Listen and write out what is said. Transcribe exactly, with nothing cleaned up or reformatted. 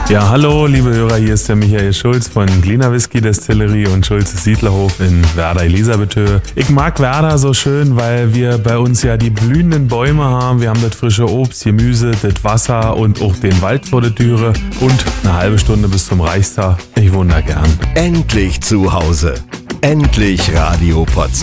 Ja, hallo, liebe Hörer, hier ist der Michael Schulz von Glina Whisky Destillerie und Schulzes Siedlerhof in Werder Elisabethöhe. Ich mag Werder so schön, weil wir bei uns ja die blühenden Bäume haben. Wir haben das frische Obst, Gemüse, das Wasser und auch den Wald vor der Türe und eine halbe Stunde bis zum Reichstag. Ich wohne da gern. Endlich zu Hause. Endlich Radio Potsdam.